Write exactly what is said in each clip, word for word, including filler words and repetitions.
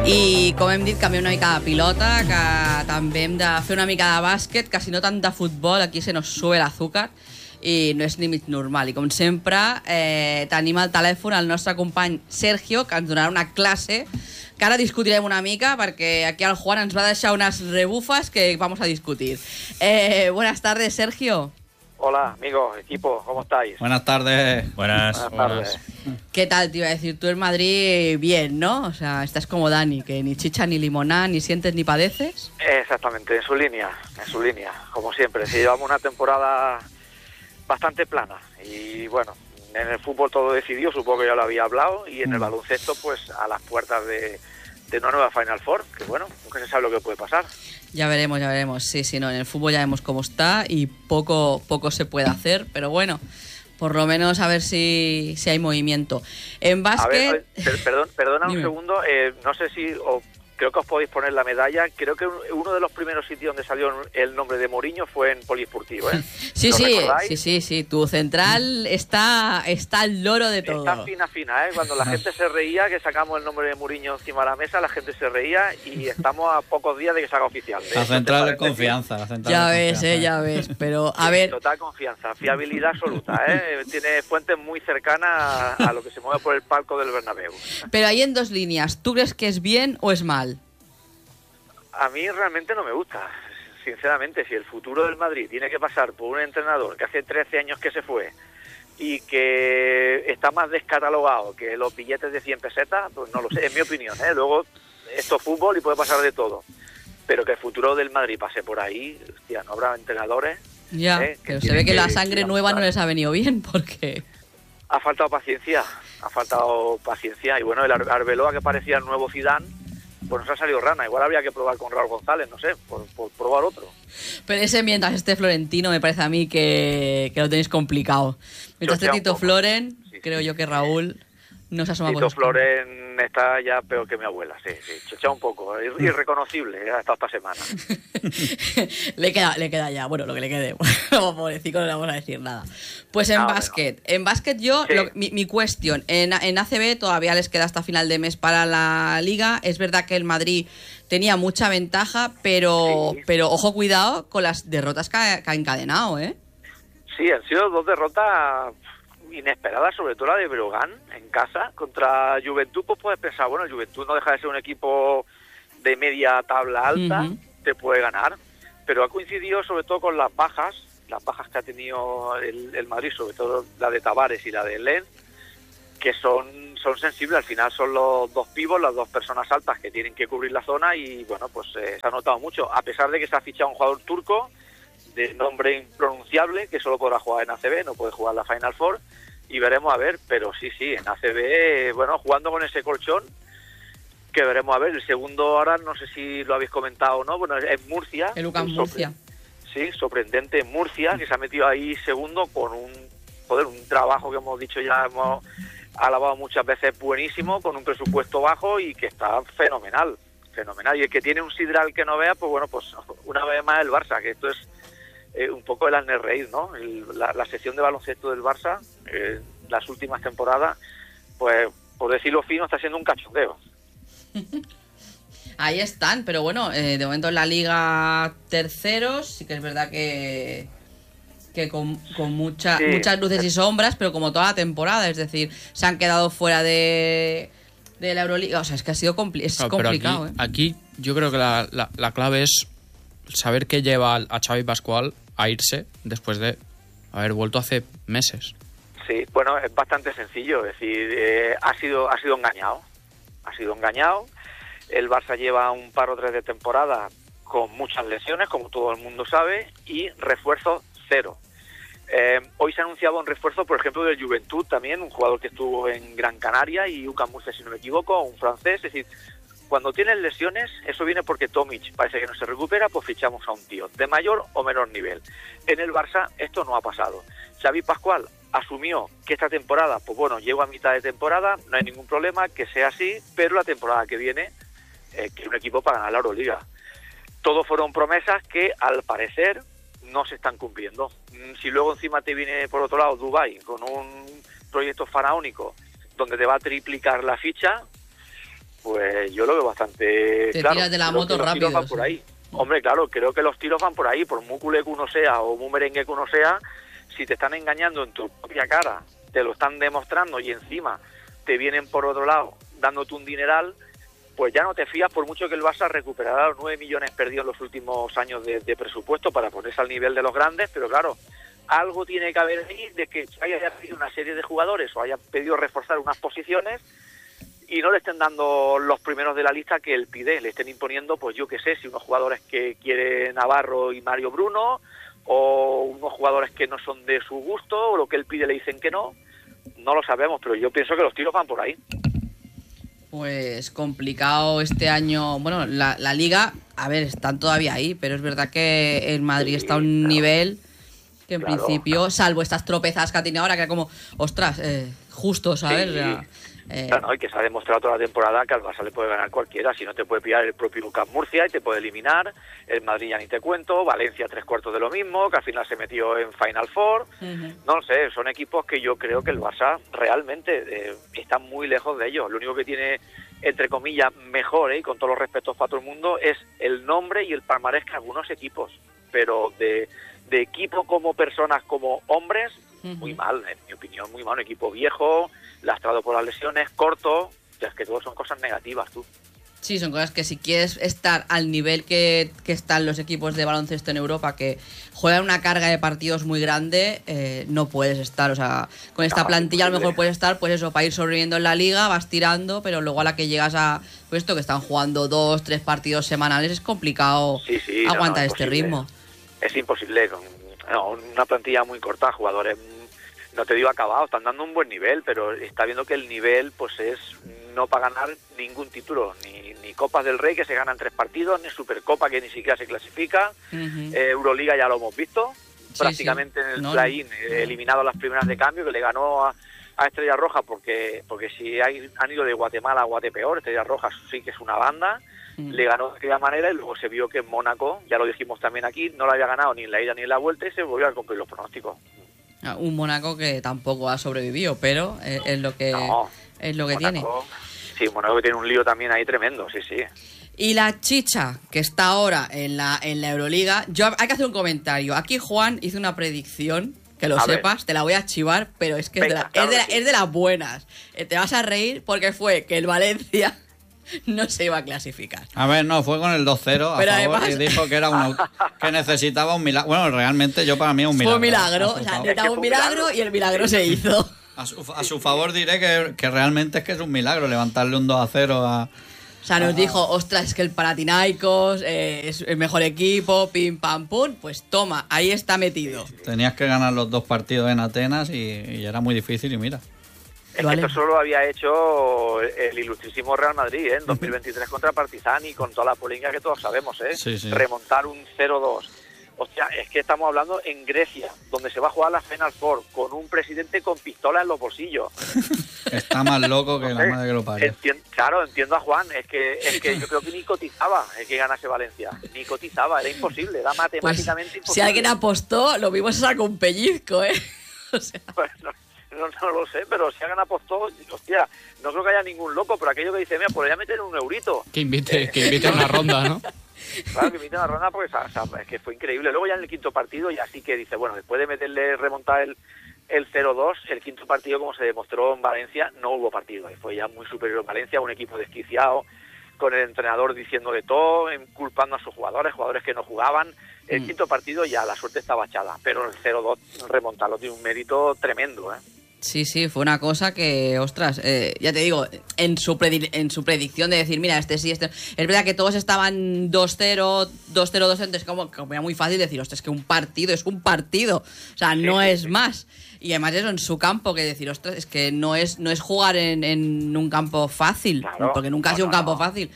I com hem dit, canviem una mica de pilota, que també hem de fer una mica de bàsquet, que si no tant de futbol, aquí se nos sube l'azúcar i no és ni mig normal. I com sempre, eh, tenim al telèfon el nostre company Sergio, que ens donarà una clase, que ara discutirem una mica, perquè aquí el Juan ens va deixar unes rebufes que vamos a discutir. Eh, buenas tardes, Sergio. Hola, amigos, equipo, ¿cómo estáis? Buenas tardes. Buenas. Buenas tardes. ¿Qué tal? Te iba a decir, tú en Madrid bien, ¿no? O sea, estás como Dani, que ni chicha ni limonada, ni sientes ni padeces. Exactamente, en su línea, en su línea, como siempre. Si llevamos una temporada bastante plana y bueno, en el fútbol todo decidió, supongo que ya lo había hablado, y en el baloncesto pues a las puertas de, de una nueva Final Four, que bueno, nunca se sabe lo que puede pasar. Ya veremos, ya veremos. Sí, sí, no, en el fútbol ya vemos cómo está y poco, poco se puede hacer, pero bueno, por lo menos a ver si, si hay movimiento. En básquet... A ver, per, perdón, perdona un Dime. segundo, eh, no sé si... O, creo que os podéis poner la medalla. Creo que uno de los primeros sitios donde salió el nombre de Mourinho fue en Poliesportivo, ¿eh? Sí, ¿Lo sí, recordáis? sí, sí, sí. Tu central está, está al loro de todo. Está fina, fina, ¿eh? Cuando la gente se reía, que sacamos el nombre de Mourinho encima de la mesa, la gente se reía y estamos a pocos días de que se haga oficial. ¿eh? La central de ¿Te parece? confianza. La central Ya de ves, confianza. eh, ya ves. Pero, a Sí, ver, total confianza, fiabilidad absoluta, ¿eh? Tiene fuentes muy cercanas a, a lo que se mueve por el palco del Bernabéu. pero ahí en dos líneas, ¿tú crees que es bien o es mal? A mí realmente no me gusta, sinceramente. Si el futuro del Madrid tiene que pasar por un entrenador que hace trece años que se fue y que está más descatalogado que los billetes de cien pesetas, pues no lo sé, es mi opinión, ¿eh? Luego, esto es fútbol y puede pasar de todo. Pero que el futuro del Madrid pase por ahí, hostia, no habrá entrenadores. Ya, ¿eh? pero se tienen ve que la que sangre ir a nueva no buscar. les ha venido bien, porque... Ha faltado paciencia, ha faltado paciencia. Y bueno, el Ar- Arbeloa, que parecía el nuevo Zidane, pues nos ha salido rana. Igual habría que probar con Raúl González, no sé, por, por probar otro. Pero ese mientras esté Florentino me parece a mí que, que lo tenéis complicado. Mientras esté Chochea un Tito poco. Floren, Sí, creo sí, yo que sí. Raúl no se asoma por Tito esto. Floren está ya peor que mi abuela, sí, sí, chochea un poco, ir- irreconocible, eh, ha estado esta semana. le queda le queda ya, bueno, lo que le quede. Como pobrecito no le vamos a decir nada. Pues en No, básquet, en básquet yo, Sí. lo- mi, mi cuestión, en, en A C B todavía les queda hasta final de mes para la Liga. Es verdad que el Madrid tenía mucha ventaja, pero, Sí. pero ojo, cuidado con las derrotas que ha, que ha encadenado, ¿eh? Sí, han sido dos derrotas inesperadas, sobre todo la de Breogán en casa contra Juventud. Pues puedes pensar, bueno, el Juventud no deja de ser un equipo de media tabla alta, Ujú. te puede ganar, pero ha coincidido sobre todo con las bajas, las bajas que ha tenido el, el Madrid, sobre todo la de Tavares y la de Len, que son, son sensibles. Al final son los dos pivos, las dos personas altas que tienen que cubrir la zona y bueno, pues eh, se ha notado mucho, a pesar de que se ha fichado un jugador turco de nombre impronunciable que solo podrá jugar en A C B, no puede jugar la Final Four, y veremos a ver. Pero sí, sí, en A C B, bueno, jugando con ese colchón, que veremos a ver. El segundo ahora, no sé si lo habéis comentado o no, bueno, es Murcia. El UCAM Sorpre- Murcia. Sí, sorprendente Murcia, que se ha metido ahí segundo con un, joder, un trabajo que hemos dicho ya, hemos alabado muchas veces, buenísimo, con un presupuesto bajo y que está fenomenal, fenomenal. Y el que tiene un sidral que no vea, pues bueno, pues una vez más el Barça, que esto es eh, un poco el hazme reír, ¿no? El- la, la sección de baloncesto del Barça, eh, las últimas temporadas, pues por decirlo fino, está siendo un cachondeo. Ahí están, pero bueno, eh, de momento en la Liga terceros, sí que es verdad que que con, con mucha, Sí. muchas luces y sombras, pero como toda la temporada, es decir, se han quedado fuera de, de la Euroliga, o sea, es que ha sido compli- es Claro, pero complicado, aquí, ¿eh? aquí yo creo que la, la, la clave es saber qué lleva a Xavi Pascual a irse después de haber vuelto hace meses. Sí, bueno, es bastante sencillo, es decir, eh, ha sido ha sido engañado, ha sido engañado. El Barça lleva un par o tres de temporada con muchas lesiones, como todo el mundo sabe, y refuerzo cero. Eh, hoy se ha anunciado un refuerzo, por ejemplo, del Juventud también, un jugador que estuvo en Gran Canaria y UCAM Murcia, si no me equivoco, un francés. Es decir, cuando tienes lesiones, eso viene porque Tomic parece que no se recupera, pues fichamos a un tío de mayor o menor nivel. En el Barça esto no ha pasado. Xavi Pascual asumió que esta temporada, pues bueno, llego a mitad de temporada, no hay ningún problema, que sea así, pero la temporada que viene, eh, que un equipo para ganar la Euroliga. Todo fueron promesas que, al parecer, no se están cumpliendo. Si luego encima te viene, por otro lado, Dubái, con un proyecto faraónico, donde te va a triplicar la ficha, pues eh, yo lo veo bastante Te claro. tiras de la Creo moto que los rápido. tiros van por ahí. Hombre, claro, creo que los tiros van por ahí, por muy culé que uno sea o muy merengue que uno sea, si te están engañando en tu propia cara, te lo están demostrando y encima te vienen por otro lado dándote un dineral, pues ya no te fías por mucho que el Barça recuperará los nueve millones perdidos en los últimos años de, de presupuesto para ponerse al nivel de los grandes, pero claro, algo tiene que haber ahí de que haya pedido una serie de jugadores o haya pedido reforzar unas posiciones y no le estén dando los primeros de la lista que él pide, le estén imponiendo, pues yo qué sé, si unos jugadores que quiere Navarro y Mario Bruno, o unos jugadores que no son de su gusto, o lo que él pide le dicen que no, no lo sabemos, pero yo pienso que los tiros van por ahí. Pues complicado este año. Bueno, la, la Liga, a ver, están todavía ahí, pero es verdad que el Madrid Sí, está a un claro. nivel que en Claro. principio, salvo estas tropezas que ha tenido ahora, que era como, ostras, eh, justo, ¿sabes? Sí. O sea, eh, Claro, ¿no? Y que se ha demostrado toda la temporada que al Barça le puede ganar cualquiera, si no te puede pillar el propio Lucas Murcia y te puede eliminar, el Madrid ya ni te cuento, Valencia tres cuartos de lo mismo, que al final se metió en Final Four, ujú. no lo sé, son equipos que yo creo que el Barça realmente eh, está muy lejos de ellos, lo único que tiene, entre comillas, mejor, ¿eh? Y con todos los respetos para todo el mundo, es el nombre y el palmarés que algunos equipos, pero de, de equipo como personas, como hombres, Ujú. muy mal, en mi opinión, muy mal, un equipo viejo, lastrado por las lesiones, corto, es que todo son cosas negativas, tú. Sí, son cosas que si quieres estar al nivel que, que están los equipos de baloncesto en Europa, que juegan una carga de partidos muy grande, eh, no puedes estar. O sea, con esta No, plantilla a lo imposible. mejor puedes estar, pues eso, para ir sobreviviendo en la liga, vas tirando, pero luego a la que llegas a pues esto, que están jugando dos, tres partidos semanales, es complicado Sí, sí, no, aguantar no, este imposible. ritmo. Es imposible, con no, una plantilla muy corta, jugadores, no te digo acabados, están dando un buen nivel, pero está viendo que el nivel pues es no para ganar ningún título, ni, ni Copas del Rey que se ganan tres partidos, ni Supercopa que ni siquiera se clasifica, Ujú. eh, Euroliga ya lo hemos visto, Sí, prácticamente sí. en el No, play-in, no. eh, eliminado a las primeras de cambio, que le ganó a, a Estrella Roja, porque porque si hay, han ido de Guatemala a Guatepeor, Estrella Roja sí que es una banda, Mm. le ganó de aquella manera y luego se vio que en Mónaco, ya lo dijimos también aquí, no le había ganado ni en la ida ni en la vuelta y se volvió a cumplir los pronósticos. Ah, Un Mónaco que tampoco ha sobrevivido, pero eh, es lo que, No, es lo que tiene. Mónaco, sí, Mónaco tiene un lío también ahí tremendo, sí, sí. Y la chicha, que está ahora en la, en la Euroliga, yo hay que hacer un comentario. Aquí Juan hizo una predicción, que lo A ver. sepas, te la voy a chivar, pero es que es, de, Venga, la- claro es, de, la- que sí. es de las buenas. Eh, te vas a reír porque fue que el Valencia no se iba a clasificar. A ver, no, fue con el dos cero a Pero favor además- y dijo que era un, que necesitaba un milagro. Bueno, realmente yo para mí es un milagro. Fue un milagro, A o su sea, favor. necesitaba un fue un milagro milagro. y el milagro se hizo. A su, a su favor diré que, que realmente es que es un milagro levantarle un dos a cero a... O sea, nos dijo, ostras, es que el Panathinaikos eh, es el mejor equipo, pim, pam, pum. Pues toma, ahí está metido. Tenías que ganar los dos partidos en Atenas y, y era muy difícil y mira. Es Vale. que esto solo lo había hecho el ilustrísimo Real Madrid, ¿eh? En dos mil veintitrés contra Partizan y con toda la polémica que todos sabemos, ¿eh? Sí, sí. Remontar un cero dos. Hostia, es que estamos hablando en Grecia, donde se va a jugar la Final Four, con un presidente con pistola en los bolsillos. Está más loco que la ¿Eh? madre que lo parió. Entien- claro, entiendo a Juan, es que es que yo creo que ni cotizaba el que ganase Valencia, ni cotizaba, era imposible, era Pues, matemáticamente imposible. si alguien apostó, lo mismo se sacó un pellizco, ¿eh? O sea, Pues no, no, no lo sé, pero si alguien apostó, hostia, no creo que haya ningún loco, pero aquello que dice, mira, pues le voy a meter un eurito. Que invite, que invite a una ronda, ¿no? Claro, que inviten a la ronda porque o sea, es que fue increíble. Luego ya en el quinto partido ya sí que dice, bueno, después de meterle, remontar el, el cero dos, el quinto partido, como se demostró en Valencia, no hubo partido. Y fue ya muy superior en Valencia, un equipo desquiciado, con el entrenador diciendo de todo, culpando a sus jugadores, jugadores que no jugaban. El Mm. quinto partido ya la suerte estaba echada, pero el cero dos remontarlo tiene un mérito tremendo, ¿eh? sí, sí, fue una cosa que, ostras, eh, ya te digo, en su, predi- en su predicción de decir, mira, este sí, este... Es verdad que todos estaban dos cero, dos cero, dos cero, entonces como, como era muy fácil decir, ostras, es que un partido es un partido, o sea, no sí, es sí. más. Y además eso en su campo, que decir, ostras, es que no es, no es jugar en, en un campo fácil, Claro. porque nunca ha No, sido un no, campo no. fácil.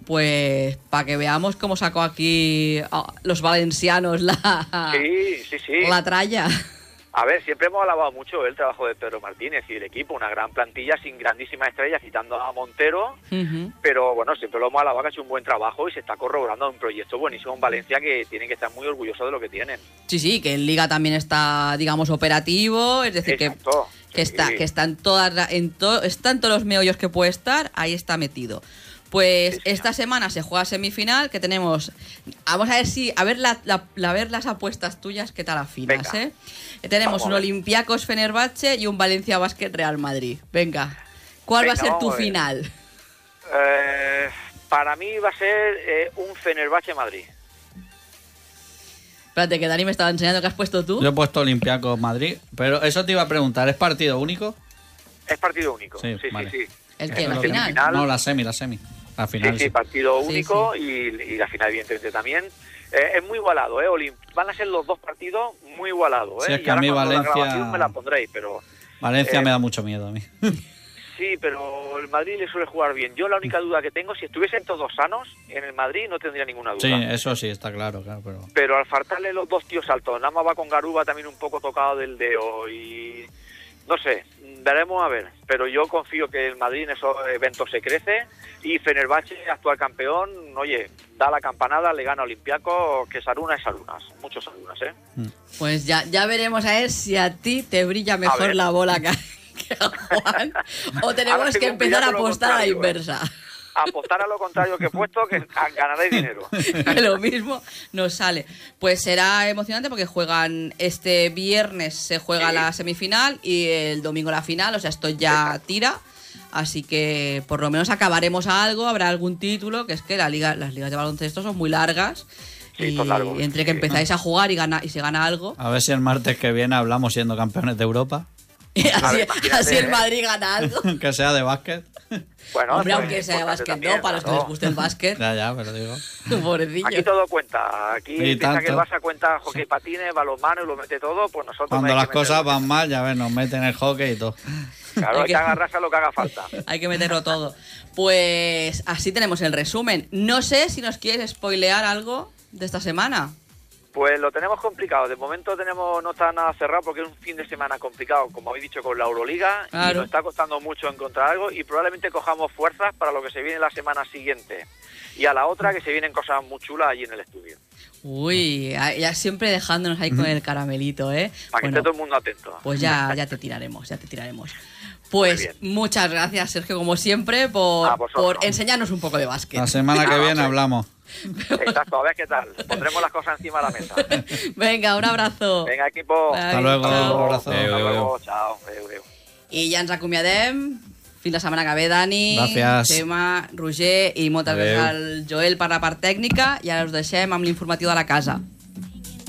Pues para que veamos cómo sacó aquí ah, los valencianos la, Sí, sí, sí. la tralla. A ver, siempre hemos alabado mucho el trabajo de Pedro Martínez y el equipo, una gran plantilla sin grandísimas estrellas, citando a Montero, Ujú. pero bueno, siempre lo hemos alabado, que ha hecho un buen trabajo y se está corroborando un proyecto buenísimo en Valencia que tienen que estar muy orgullosos de lo que tienen. Sí, sí, que en Liga también está, digamos, operativo, es decir, que, Exacto. que está, Sí. que está en todas, la- en to- está en todos los meollos que puede estar, ahí está metido. Pues Sí, señor. esta semana se juega semifinal, que tenemos... Vamos a ver si... A ver, la, la- la- a ver las apuestas tuyas, qué tal afinas, Venga. ¿eh? Que tenemos Vamos a un ver. Olympiacos Fenerbahce y un Valencia Basket Real Madrid. Venga, ¿cuál va a Venga, ser tu vamos a ver. final? Eh, para mí va a ser eh, un Fenerbahce Madrid. Espérate, que Dani me estaba enseñando que has puesto tú. Yo he puesto Olympiacos Madrid, pero eso te iba a preguntar, ¿es partido único? Es partido único. Sí, Sí, sí, vale. sí. ¿El Es qué? ¿La una final? semifinal. No, la semi, la semi. La final. Sí, sí, sí. partido Sí, único Y, y la final, evidentemente, también. Eh, es muy igualado, ¿eh? Olim- Van a ser los dos partidos muy igualados, ¿eh? Sí, es Y que a ahora mí cuando Valencia- La grabación me la pondréis, pero... Valencia Eh, me da mucho miedo a mí. Sí, pero el Madrid le suele jugar bien. Yo la única duda que tengo, si estuviesen todos sanos, en el Madrid no tendría ninguna duda. Sí, eso sí, está claro, claro, pero... Pero al faltarle los dos tíos altos, nada más va con Garuba también un poco tocado del dedo y... No sé, veremos a ver. Pero yo confío que el Madrid en esos eventos se crece y Fenerbahce, actual campeón, oye, da la campanada, le gana a Olympiacos, que Saruna es Saruna. Muchos Sarunas, ¿eh? Pues ya, ya veremos a ver si a ti te brilla mejor ver. la bola que, que a Juan. O tenemos Ahora que se empezar a cumplirá con lo apostar a la contrario, ¿eh? inversa. Apostar a lo contrario que he puesto, que ganaréis dinero. Que lo mismo nos sale. Pues será emocionante porque juegan este viernes, se juega Sí. la semifinal y el domingo la final, o sea, esto ya tira. Así que por lo menos acabaremos a algo, habrá algún título, que es que la liga, las ligas de baloncesto son muy largas. Sí, y son largos, entre que sí. empezáis a jugar y, gana, y se gana algo, A ver si el martes que viene hablamos siendo campeones de Europa. y A así, ver, imagínate, así el ¿eh? Madrid gana algo. Que sea de básquet. Bueno, Hombre, pues, aunque sea importante básquet, también, no, para los que ¿no? les guste el básquet. Ya, ya, pero digo... Pobrecillo. Aquí todo cuenta. Aquí Sí, piensa que el tanto. Barça cuenta hockey patines, balonmano y lo mete todo, pues nosotros... Cuando hay que las cosas meterlo. van mal, ya ves, nos meten el hockey y todo. Claro, Hay hay que- que agarrarse a lo que haga falta. Hay que meterlo todo. Pues así tenemos el resumen. No sé si nos quieres spoilear algo de esta semana. Pues lo tenemos complicado. De momento tenemos no está nada cerrado porque es un fin de semana complicado, como habéis dicho, con la Euroliga. Claro. Y nos está costando mucho encontrar algo y probablemente cojamos fuerzas para lo que se viene la semana siguiente. Y a la otra que se vienen cosas muy chulas allí en el estudio. Uy, ya siempre dejándonos ahí con el caramelito, ¿eh? Para que Bueno, esté todo el mundo atento. pues ya, ya te tiraremos, ya te tiraremos. Muy Pues bien. muchas gracias, Sergio, como siempre, por, A vosotros. por enseñarnos un poco de básquet. La semana que Ah, viene hombre. hablamos. Exacto, a ver qué tal. Pondremos las cosas encima de la mesa. Venga, un abrazo. Venga, equipo. Bye. Hasta luego, Chao. un abrazo. Hasta Adéu, adéu. luego, chao. Adéu, adéu. I ja ens acomiadem. Fins la setmana que ve, Dani, Gràcies. Gemma, Roger i moltes Adéu. gràcies al Joel per la part tècnica i ara us deixem amb l'informatiu de la casa.